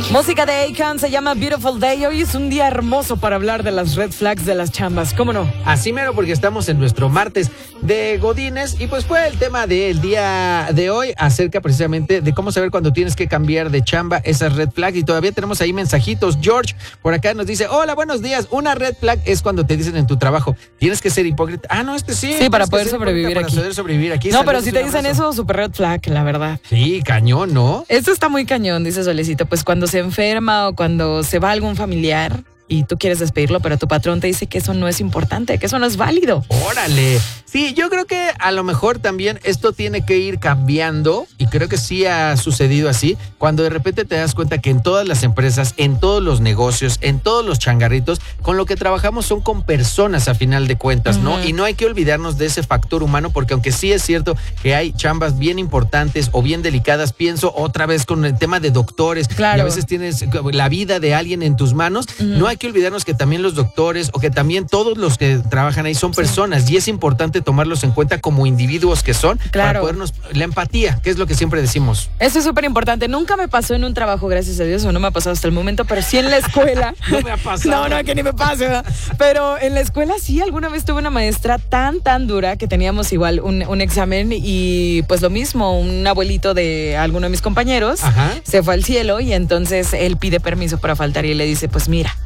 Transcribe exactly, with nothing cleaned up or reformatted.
Música de Akon, se llama Beautiful Day. Hoy es un día hermoso para hablar de las red flags de las chambas, ¿cómo no? Así mero, porque estamos en nuestro martes de Godines y pues fue el tema del día de hoy acerca precisamente de cómo saber cuando tienes que cambiar de chamba esas red flags, y todavía tenemos ahí mensajitos. George por acá nos dice: hola, buenos días. Una red flag es cuando te dicen en tu trabajo, tienes que ser hipócrita. Ah, no, este sí. Sí, para poder sobrevivir aquí. Para poder sobrevivir aquí. No, pero si te dicen eso, super red flag, la verdad. Sí, cañón, ¿no? Esto está muy cañón, dice Solecito. Pues cuando se enferma o cuando se va algún familiar y tú quieres despedirlo, pero tu patrón te dice que eso no es importante, que eso no es válido. ¡Órale! Sí, yo creo que a lo mejor también esto tiene que ir cambiando, y creo que sí ha sucedido así, cuando de repente te das cuenta que en todas las empresas, en todos los negocios, en todos los changarritos, con lo que trabajamos son con personas a final de cuentas, ¿no? Uh-huh. Y no hay que olvidarnos de ese factor humano, porque aunque sí es cierto que hay chambas bien importantes o bien delicadas, pienso otra vez con el tema de doctores, claro. Y a veces tienes la vida de alguien en tus manos, uh-huh. No hay que olvidarnos que también los doctores o que también todos los que trabajan ahí son personas, sí. Y es importante tomarlos en cuenta como individuos que son, claro. Para podernos, la empatía, que es lo que siempre decimos. Eso es súper importante. Nunca me pasó en un trabajo, gracias a Dios, o no me ha pasado hasta el momento, pero sí en la escuela. No me ha pasado. No, no, que ni me pase, ¿verdad? Pero en la escuela sí, alguna vez tuve una maestra tan, tan dura que teníamos igual un, un examen y pues lo mismo, un abuelito de alguno de mis compañeros, ajá, se fue al cielo y entonces él pide permiso para faltar y le dice, pues mira,